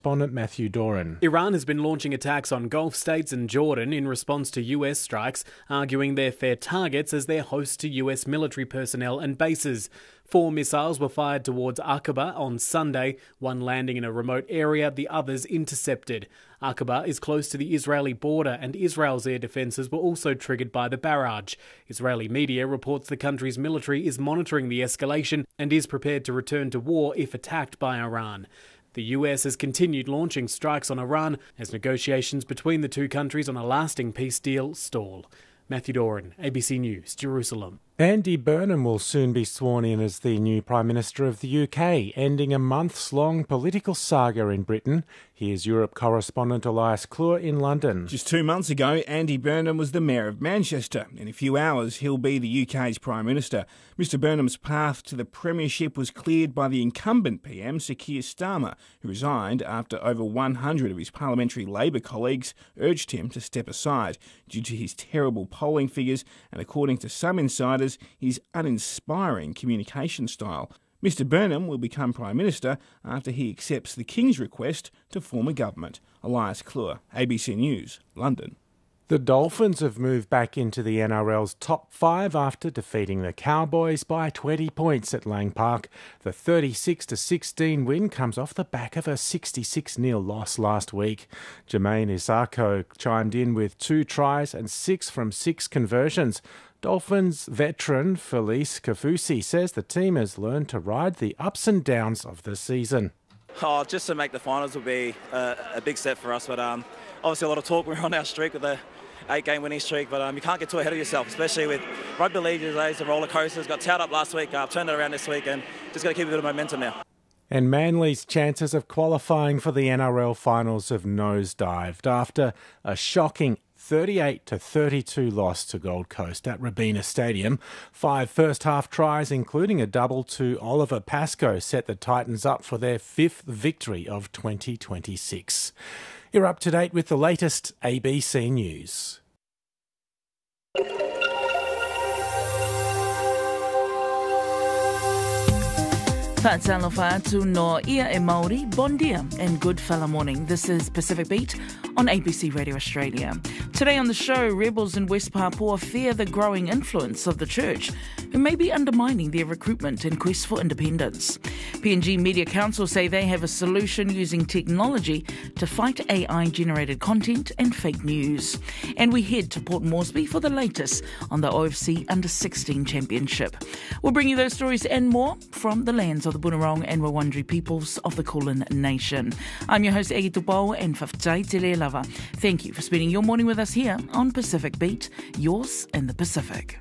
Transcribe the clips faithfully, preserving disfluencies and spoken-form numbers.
Correspondent Matthew Doran. Iran has been launching attacks on Gulf states and Jordan in response to U S strikes, arguing they're fair targets as they're host to U S military personnel and bases. Four missiles were fired towards Aqaba on Sunday, one landing in a remote area, the others intercepted. Aqaba is close to the Israeli border and Israel's air defences were also triggered by the barrage. Israeli media reports the country's military is monitoring the escalation and is prepared to return to war if attacked by Iran. The U S has continued launching strikes on Iran as negotiations between the two countries on a lasting peace deal stall. Matthew Doran, A B C News, Jerusalem. Andy Burnham will soon be sworn in as the new Prime Minister of the U K, ending a months-long political saga in Britain. Here's Europe correspondent Elias Clure in London. Just two months ago, Andy Burnham was the Mayor of Manchester. In a few hours, he'll be the U K's Prime Minister. Mr Burnham's path to the premiership was cleared by the incumbent P M, Sir Keir Starmer, who resigned after over one hundred of his parliamentary Labour colleagues urged him to step aside due to his terrible polling figures and, according to some insiders, his uninspiring communication style. Mr Burnham will become Prime Minister after he accepts the King's request to form a government. Elias Clure, A B C News, London. The Dolphins have moved back into the N R L's top five after defeating the Cowboys by twenty points at Lang Park. The thirty-six to sixteen win comes off the back of a sixty-six nil loss last week. Jermaine Isako chimed in with two tries and six from six conversions. Dolphins veteran Felice Kafusi says the team has learned to ride the ups and downs of the season. Oh, just to make the finals would be a, a big step for us, but um, obviously a lot of talk. We're on our streak with a eight-game winning streak, but um, you can't get too ahead of yourself, especially with rugby league these days, the roller coasters. Got towed up last week, uh, turned it around this week, and just got to keep a bit of momentum now. And Manly's chances of qualifying for the N R L finals have nosedived after a shocking thirty-eight to thirty-two loss to Gold Coast at Robina Stadium. Five first-half tries, including a double to Oliver Pascoe, set the Titans up for their fifth victory of twenty twenty-six. You're up to date with the latest A B C News. Whaatalofa atu no ia e Māori, bon dia and good fella morning. This is Pacific Beat on A B C Radio Australia. Today on the show, rebels in West Papua fear the growing influence of the church, who may be undermining their recruitment and quest for independence. P N G Media Council say they have a solution using technology to fight A I-generated content and fake news. And we head to Port Moresby for the latest on the O F C Under sixteen Championship. We'll bring you those stories and more from the lands of the Bunurong and Wurundjeri peoples of the Kulin Nation. I'm your host, Egi Tupou, and Whaftai Te Lea Lava. Thank you for spending your morning with us here on Pacific Beat, yours in the Pacific.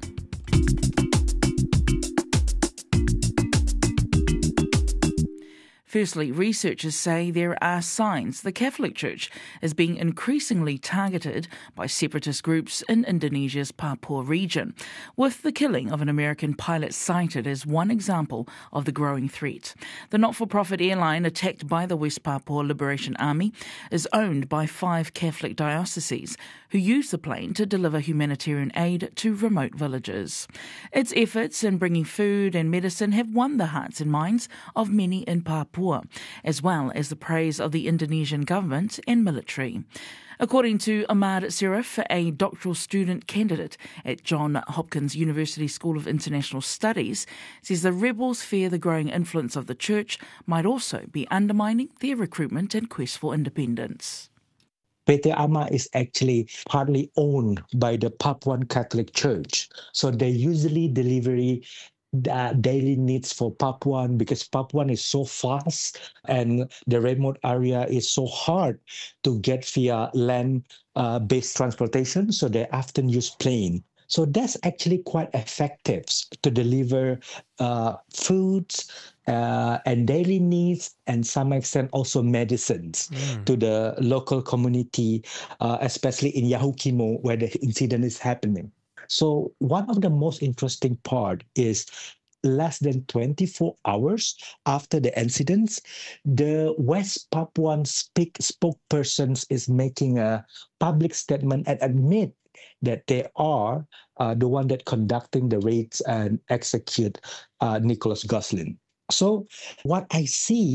Firstly, researchers say there are signs the Catholic Church is being increasingly targeted by separatist groups in Indonesia's Papua region, with the killing of an American pilot cited as one example of the growing threat. The not-for-profit airline attacked by the West Papua Liberation Army is owned by five Catholic dioceses who use the plane to deliver humanitarian aid to remote villages. Its efforts in bringing food and medicine have won the hearts and minds of many in Papua, as well as the praise of the Indonesian government and military. According to Ahmad Sirif, a doctoral student candidate at Johns Hopkins University School of International Studies, says the rebels fear the growing influence of the church might also be undermining their recruitment and quest for independence. P T A M A is actually partly owned by the Papuan Catholic Church. So they usually deliver the daily needs for Papuan because Papuan is so fast and the remote area is so hard to get via land-based uh, transportation. So they often use plane. So that's actually quite effective to deliver uh, foods uh, and daily needs, and some extent also medicines mm. to the local community, uh, especially in Yahukimo where the incident is happening. So one of the most interesting part is less than twenty-four hours after the incidents, the West Papuan speak, spokesperson is making a public statement and admit that they are uh, the one that conducting the raids and execute uh, Nicholas Goslin. So what I see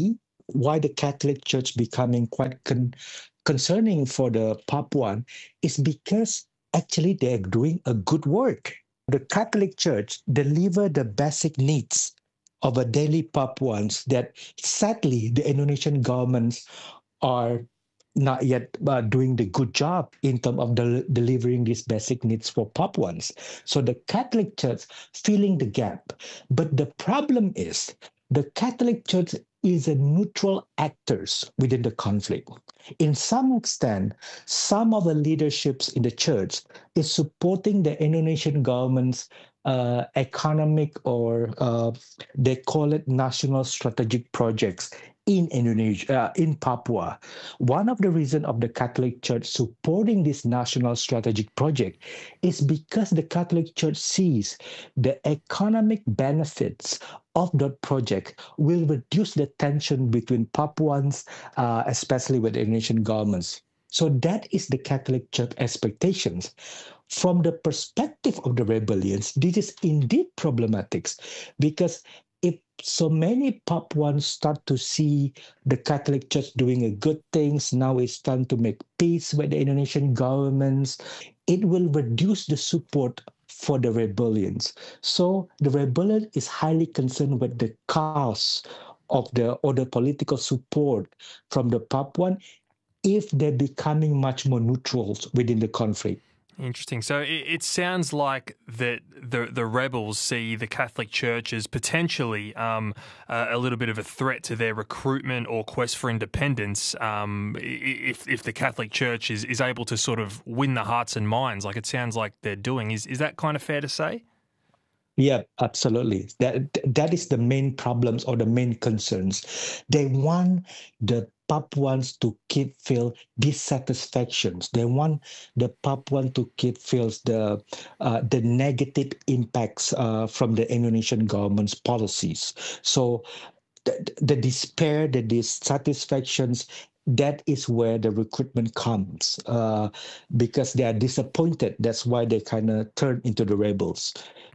why the Catholic Church becoming quite con- concerning for the Papuan is because actually they're doing a good work. The Catholic Church deliver the basic needs of a daily Papuans that sadly the Indonesian governments are not yet uh, doing the good job in terms of del- delivering these basic needs for Papuans. So the Catholic Church filling the gap. But the problem is the Catholic Church is a neutral actors within the conflict. In some extent, some of the leaderships in the church is supporting the Indonesian government's uh, economic or uh, they call it national strategic projects in Indonesia, uh, in Papua. One of the reasons of the Catholic Church supporting this national strategic project is because the Catholic Church sees the economic benefits of that project will reduce the tension between Papuans, uh, especially with the Indonesian governments. So that is the Catholic Church expectations. From the perspective of the rebellions, this is indeed problematic because if so many Papuans start to see the Catholic Church doing a good things, now it's time to make peace with the Indonesian governments, it will reduce the support for the rebellions. So the rebellion is highly concerned with the cause of the or the political support from the Papuan if they're becoming much more neutral within the conflict. Interesting. So it, it sounds like that the the rebels see the Catholic Church as potentially um, uh, a little bit of a threat to their recruitment or quest for independence. Um, if if the Catholic Church is, is able to sort of win the hearts and minds, like it sounds like they're doing, is is that kind of fair to say? Yeah, absolutely. That that is the main problems or the main concerns. They want the Papuans to keep feel dissatisfactions. They want the Papuan to keep feels the uh, the negative impacts uh, from the Indonesian government's policies. So the, the despair, the dissatisfactions. That is where the recruitment comes uh, because they are disappointed. That's why they kind of turn into the rebels.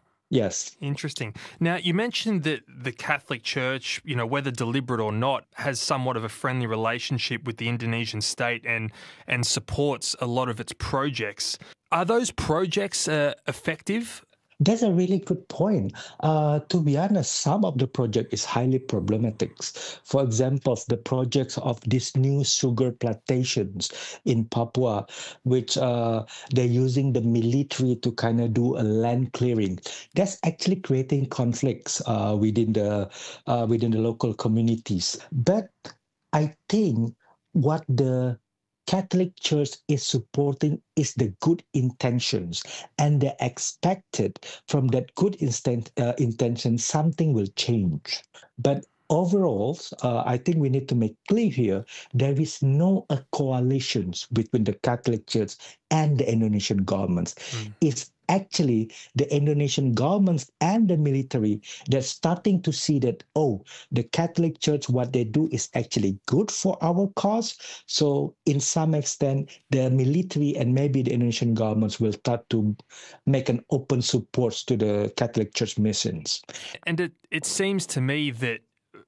Yes. Interesting. Now, you mentioned that the Catholic Church, you know, whether deliberate or not, has somewhat of a friendly relationship with the Indonesian state and and supports a lot of its projects. Are those projects uh, effective? That's a really good point. Uh, to be honest, some of the project is highly problematic. For example, the projects of these new sugar plantations in Papua, which uh, they're using the military to kind of do a land clearing. That's actually creating conflicts uh, within the uh, within the local communities. But I think what the Catholic Church is supporting is the good intentions, and they expected from that good instant, uh, intention something will change. But overall, uh, I think we need to make clear here there is no a coalitions between the Catholic Church and the Indonesian governments. Mm. It's actually the Indonesian governments and the military that's starting to see that, oh, the Catholic Church, what they do is actually good for our cause. So in some extent, the military and maybe the Indonesian governments will start to make an open support to the Catholic Church missions. And it, it seems to me that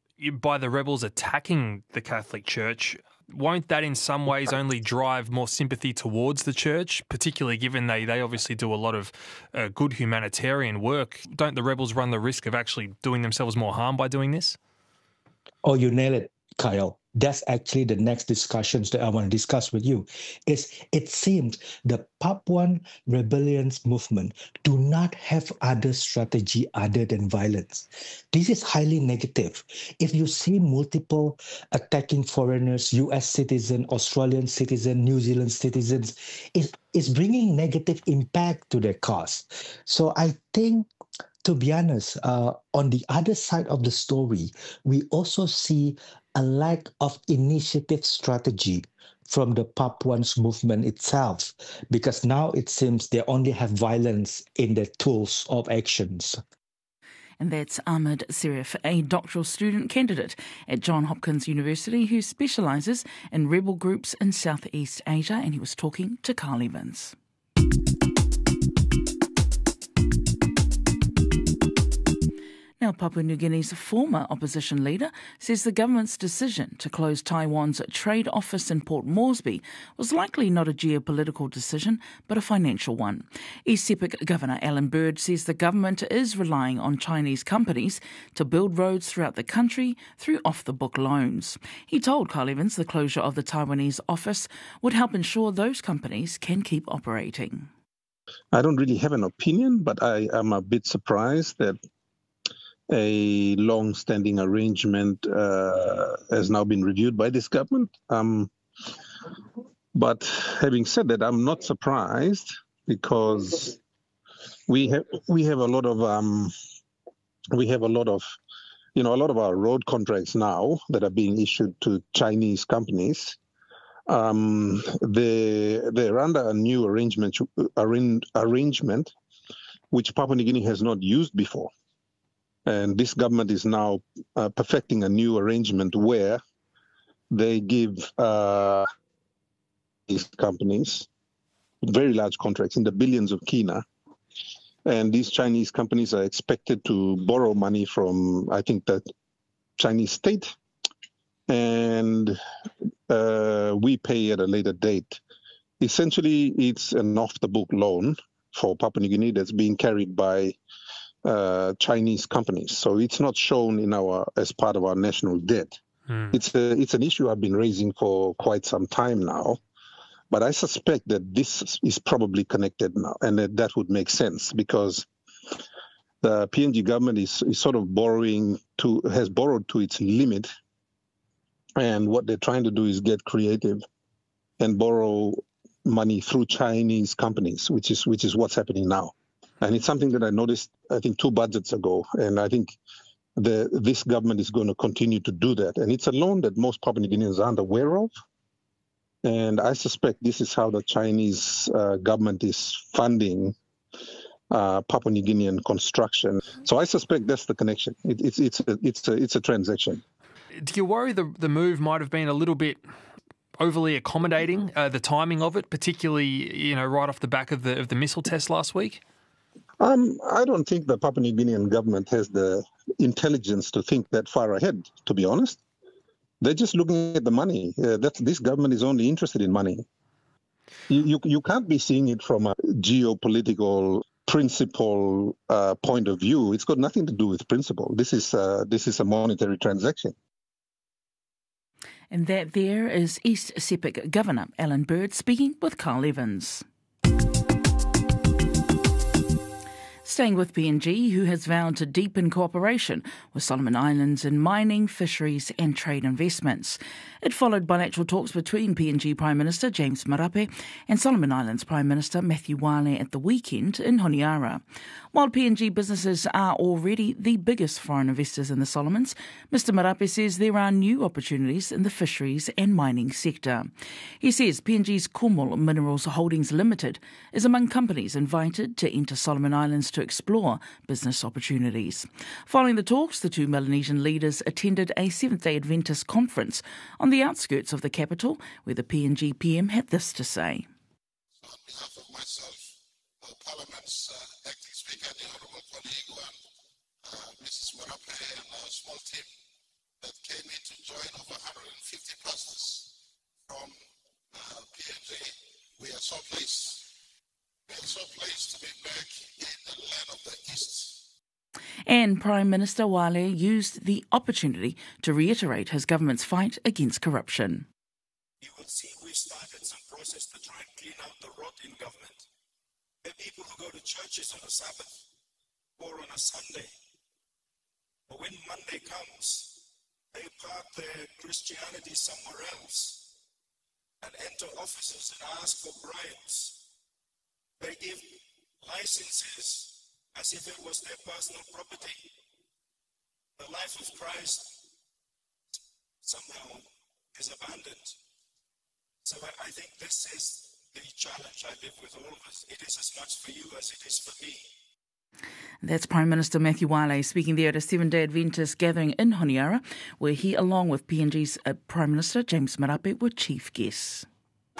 by the rebels attacking the Catholic Church, won't that in some ways only drive more sympathy towards the church, particularly given they, they obviously do a lot of uh, good humanitarian work? Don't the rebels run the risk of actually doing themselves more harm by doing this? Oh, you nailed it, Kyle. That's actually the next discussions that I want to discuss with you. Is it seems the Papuan rebellions movement do not have other strategy other than violence. This is highly negative. If you see multiple attacking foreigners, U S citizens, Australian citizens, New Zealand citizens, it is bringing negative impact to their cause. So I think, to be honest, uh, on the other side of the story, we also see a lack of initiative strategy from the Papuans movement itself, because now it seems they only have violence in their tools of actions. And that's Ahmed Sirif, a doctoral student candidate at Johns Hopkins University who specialises in rebel groups in Southeast Asia, and he was talking to Carl Evans. Now, Papua New Guinea's former opposition leader says the government's decision to close Taiwan's trade office in Port Moresby was likely not a geopolitical decision, but a financial one. East Sepik Governor Alan Bird says the government is relying on Chinese companies to build roads throughout the country through off-the-book loans. He told Kyle Evans the closure of the Taiwanese office would help ensure those companies can keep operating. I don't really have an opinion, but I am a bit surprised that a long-standing arrangement uh, has now been reviewed by this government. Um, but having said that, I'm not surprised because we have we have a lot of um, we have a lot of you know a lot of our road contracts now that are being issued to Chinese companies. Um, they they're under a new arrangement arrangement which Papua New Guinea has not used before. And this government is now uh, perfecting a new arrangement where they give uh, these companies very large contracts in the billions of kina. And these Chinese companies are expected to borrow money from, I think, the Chinese state. And uh, we pay at a later date. Essentially, it's an off-the-book loan for Papua New Guinea that's being carried by Uh, Chinese companies, so it's not shown in our as part of our national debt. Mm. It's a, it's an issue I've been raising for quite some time now, but I suspect that this is probably connected now, and that, that would make sense because the P N G government is, is sort of borrowing to has borrowed to its limit, and what they're trying to do is get creative and borrow money through Chinese companies, which is which is what's happening now. And it's something that I noticed, I think, two budgets ago. And I think the, this government is going to continue to do that. And it's a loan that most Papua New Guineans aren't aware of. And I suspect this is how the Chinese uh, government is funding uh, Papua New Guinean construction. So I suspect that's the connection. It, it's, it's, a, it's, a, it's a transaction. Do you worry the, the move might have been a little bit overly accommodating, uh, the timing of it, particularly, you know, right off the back of the of the missile test last week? Um, I don't think the Papua New Guinean government has the intelligence to think that far ahead, to be honest. They're just looking at the money. Uh, that, this government is only interested in money. You, you, you can't be seeing it from a geopolitical principle uh, point of view. It's got nothing to do with principle. This is, uh, this is a monetary transaction. And that there is East Sepik Governor Alan Bird speaking with Carl Evans. Staying with P N G, who has vowed to deepen cooperation with Solomon Islands in mining, fisheries and trade investments. It followed bilateral talks between P N G Prime Minister James Marape and Solomon Islands Prime Minister Matthew Wale at the weekend in Honiara. While P N G businesses are already the biggest foreign investors in the Solomons, Mister Marape says there are new opportunities in the fisheries and mining sector. He says P N G's Kumul Minerals Holdings Limited is among companies invited to enter Solomon Islands to explore business opportunities. Following the talks, the two Melanesian leaders attended a Seventh-day Adventist conference on the outskirts of the capital, where the P N G P M had this to say. On behalf of myself, the Parliament's uh, acting speaker, the Honourable colleague, and uh, Missus Marape, and a small team that came in to join over one hundred fifty pastors from uh, P N G, we are so pleased. We are so pleased to be back in the land of the East. And Prime Minister Wale used the opportunity to reiterate his government's fight against corruption. You will see we started some process to try and clean out the rot in government. There are people who go to churches on a Sabbath or on a Sunday. But when Monday comes, they park their Christianity somewhere else and enter offices and ask for bribes. They give licenses as if it was their personal property. The life of Christ somehow is abandoned. So I, I think this is the challenge I live with all of us. It is as much for you as it is for me. That's Prime Minister Matthew Wale speaking there at a seven-day Adventist gathering in Honiara, where he, along with P N G's uh, Prime Minister James Marape, were chief guests.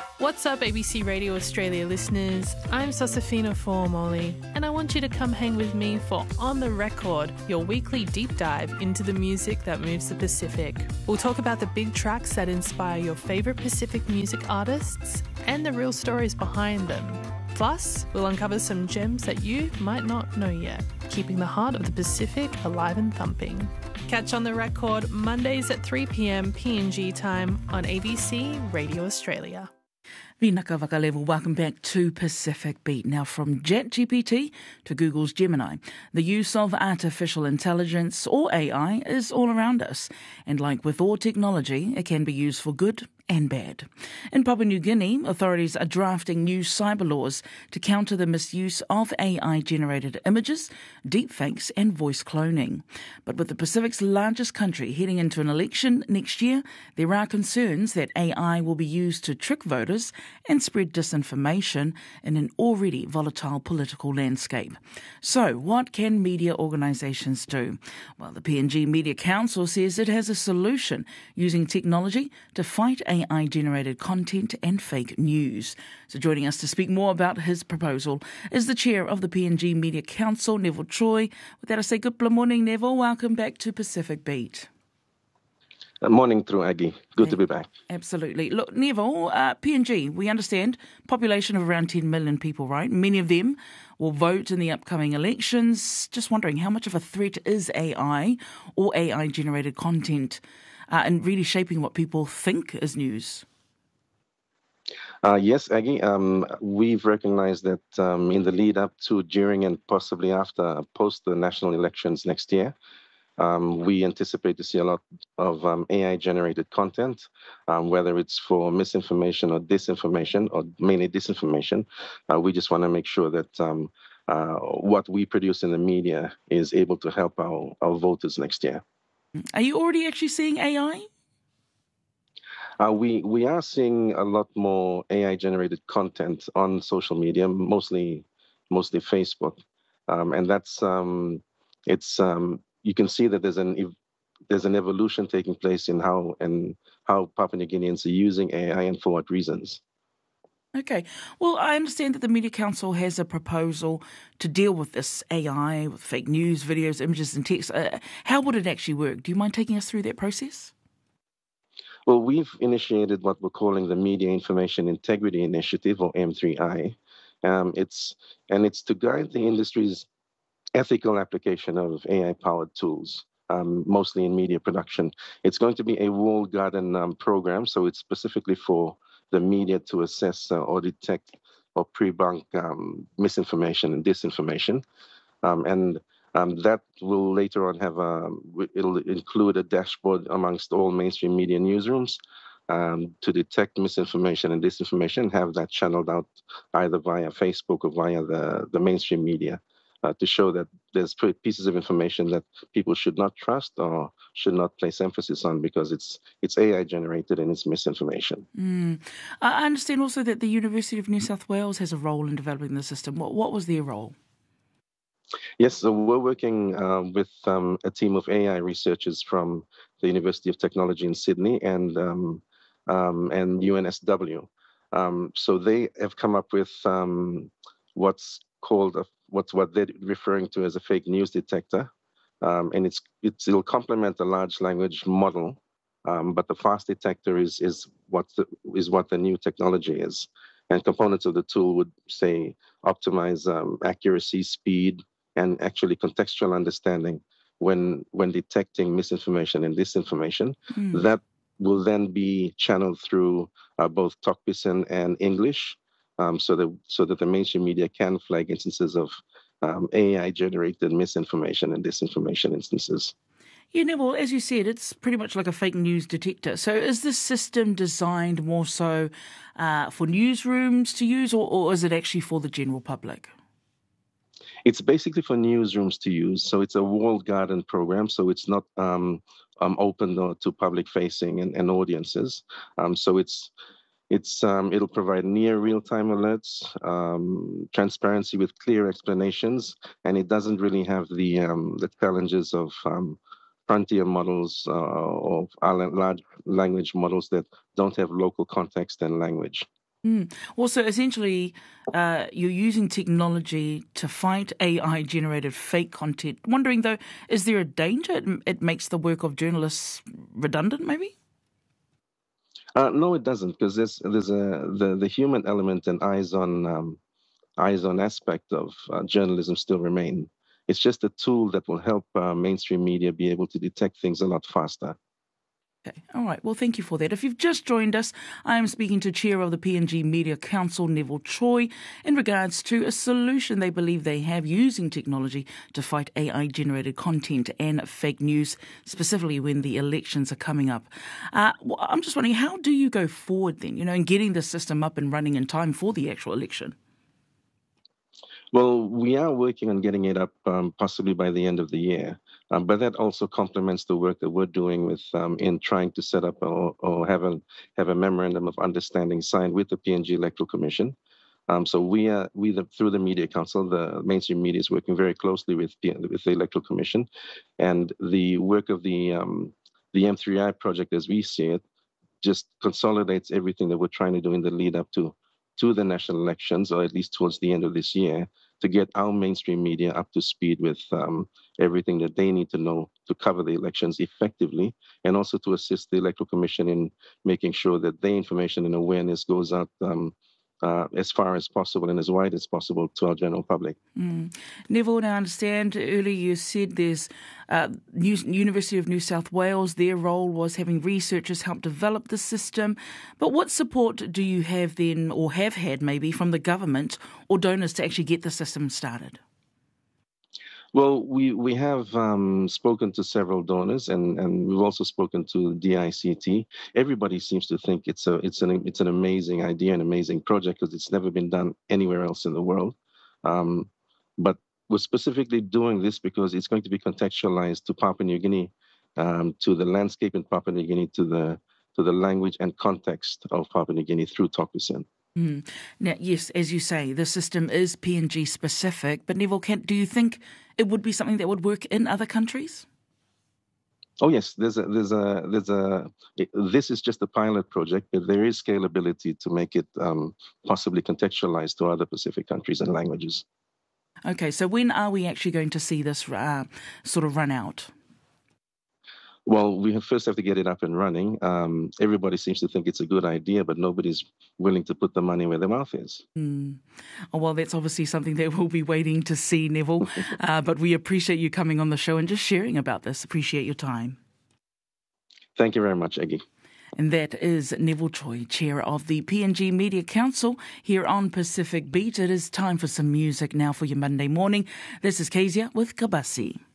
What's up, A B C Radio Australia listeners? I'm Sosafina Formoli, and I want you to come hang with me for On The Record, your weekly deep dive into the music that moves the Pacific. We'll talk about the big tracks that inspire your favourite Pacific music artists and the real stories behind them. Plus, we'll uncover some gems that you might not know yet, keeping the heart of the Pacific alive and thumping. Catch On The Record Mondays at three p.m. P N G time on A B C Radio Australia. Vinaka Vakalevu, welcome back to Pacific Beat. Now, from ChatGPT to Google's Gemini, the use of artificial intelligence, or A I, is all around us. And like with all technology, it can be used for good and bad. In Papua New Guinea, authorities are drafting new cyber laws to counter the misuse of A I-generated images, deepfakes and voice cloning. But with the Pacific's largest country heading into an election next year, there are concerns that A I will be used to trick voters and spread disinformation in an already volatile political landscape. So, what can media organisations do? Well, the P N G Media Council says it has a solution using technology to fight A I-generated content and fake news. So joining us to speak more about his proposal is the chair of the P N G Media Council, Neville Choi. With that, I say good morning, Neville. Welcome back to Pacific Beat. Uh, morning through, Aggie. Good to be back. Absolutely. Look, Neville, uh, P N G, we understand, population of around ten million people, right? Many of them will vote in the upcoming elections. Just wondering, how much of a threat is A I or A I-generated content uh, and really shaping what people think is news? Uh, yes, Aggie, um, we've recognized that um, in the lead up to, during, and possibly after, post the national elections next year, um, we anticipate to see a lot of um, A I-generated content, um, whether it's for misinformation or disinformation, or mainly disinformation. Uh, we just want to make sure that um, uh, what we produce in the media is able to help our, our voters next year. Are you already actually seeing A I? Uh, we we are seeing a lot more A I-generated content on social media, mostly mostly Facebook, um, and that's um, it's um, you can see that there's an there's an evolution taking place in how and how Papua New Guineans are using A I and for what reasons. Okay. Well, I understand that the Media Council has a proposal to deal with this A I, with fake news, videos, images and text. Uh, how would it actually work? Do you mind taking us through that process? Well, we've initiated what we're calling the Media Information Integrity Initiative, or M three I. Um, it's and it's to guide the industry's ethical application of A I-powered tools, um, mostly in media production. It's going to be a walled garden um, program, so it's specifically for the media to assess uh, or detect or pre-bunk um, misinformation and disinformation. Um, and um, that will later on have a, it'll include a dashboard amongst all mainstream media newsrooms um, to detect misinformation and disinformation, and have that channeled out either via Facebook or via the, the mainstream media uh, to show that there's pieces of information that people should not trust or should not place emphasis on because it's it's A I generated and it's misinformation. Mm. I understand also that the University of New South Wales has a role in developing the system. What, what was their role? Yes, so we're working uh, with um, a team of A I researchers from the University of Technology in Sydney and um, um, and U N S W. Um, so they have come up with um, what's called a, what's what they're referring to as a fake news detector, um, and it's, it's it'll complement the large language model, um, but the fast detector is is what the, is what the new technology is, and components of the tool would say optimize um, accuracy, speed, and actually contextual understanding when when detecting misinformation and disinformation. Mm. That will then be channeled through uh, both Tok Pisin and English, um, so that so that the mainstream media can flag instances of um, A I-generated misinformation and disinformation instances. Yeah, Neville, as you said, it's pretty much like a fake news detector. So is this system designed more so uh, for newsrooms to use, or, or is it actually for the general public? It's basically for newsrooms to use. So it's a walled garden program. So it's not um, um, open to public facing and, and audiences. Um, so it's it's um, it'll provide near real-time alerts, um, transparency with clear explanations, and it doesn't really have the um, the challenges of um, frontier models uh, or large language models that don't have local context and language. Mm. Well, so essentially, uh, you're using technology to fight A I-generated fake content. Wondering, though, is there a danger it, it makes the work of journalists redundant, maybe? Uh, no, it doesn't, because there's there's a the, the human element and eyes on um, eyes on aspect of uh, journalism still remain. It's just a tool that will help uh, mainstream media be able to detect things a lot faster. Okay. All right. Well, thank you for that. If you've just joined us, I am speaking to Chair of the P N G Media Council, Neville Choi, in regards to a solution they believe they have using technology to fight A I-generated content and fake news, specifically when the elections are coming up. Uh, well, I'm just wondering, how do you go forward then, you know, in getting the system up and running in time for the actual election? Well, we are working on getting it up um, possibly by the end of the year, um, but that also complements the work that we're doing with um, in trying to set up or, or have a have a memorandum of understanding signed with the P N G Electoral Commission. Um, so we are we the, through the Media Council, the mainstream media is working very closely with with the Electoral Commission, and the work of the um, the M three I project, as we see it, just consolidates everything that we're trying to do in the lead up to. to the national elections, or at least towards the end of this year, to get our mainstream media up to speed with um, everything that they need to know to cover the elections effectively, and also to assist the Electoral Commission in making sure that their information and awareness goes out um, uh, as far as possible and as wide as possible to our general public. Mm. Neville, I understand earlier you said there's uh, New, University of New South Wales, their role was having researchers help develop the system. But what support do you have then, or have had maybe, from the government or donors to actually get the system started? Well, we we have um, spoken to several donors, and, and we've also spoken to D I C T. Everybody seems to think it's a it's an it's an amazing idea, an amazing project, because it's never been done anywhere else in the world. Um, but we're specifically doing this because it's going to be contextualized to Papua New Guinea, um, to the landscape in Papua New Guinea, to the to the language and context of Papua New Guinea through Tokusen. Mm. Now, yes, as you say, the system is P N G specific, but Neville, can, do you think it would be something that would work in other countries? Oh yes, there's a there's a there's a. It, this is just a pilot project, but there is scalability to make it um, possibly contextualized to other Pacific countries and languages. Okay, so when are we actually going to see this uh, sort of run out? Well, we have first have to get it up and running. Um, everybody seems to think it's a good idea, but nobody's willing to put the money where their mouth is. Mm. Oh, well, that's obviously something that we'll be waiting to see, Neville. uh, but we appreciate you coming on the show and just sharing about this. Appreciate your time. Thank you very much, Eggie. And that is Neville Choi, Chair of the P N G Media Council here on Pacific Beat. It is time for some music now for your Monday morning. This is Kezia with Kabasi.